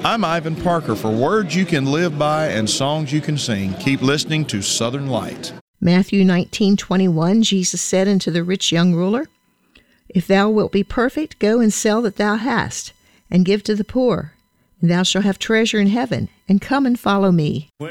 I'm Ivan Parker. For words you can live by and songs you can sing, keep listening to Southern Light. Matthew 19:21, Jesus said unto the rich young ruler, If thou wilt be perfect, go and sell that thou hast, and give to the poor, and thou shalt have treasure in heaven, and come and follow me.